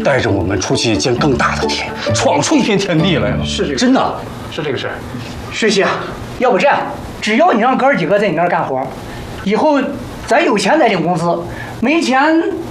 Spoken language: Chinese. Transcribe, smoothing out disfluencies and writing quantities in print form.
带着我们出去见更大的天，闯出一片天地来了。 是这个， 真的， 是这个事儿。 学习啊，要不这样，只要你让哥儿几个在你那儿干活，以后咱有钱再领工资，没钱